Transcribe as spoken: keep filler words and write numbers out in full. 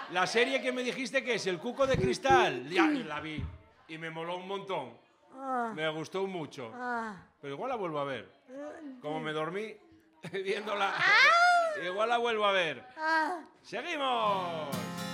La serie que me dijiste que es El Cuco de Cristal. Ya la vi y me moló un montón. Ah, Me gustó mucho. ah, Pero igual la vuelvo a ver. eh, Como me dormí viéndola, Ah. igual la vuelvo a ver. ah. ¡Seguimos!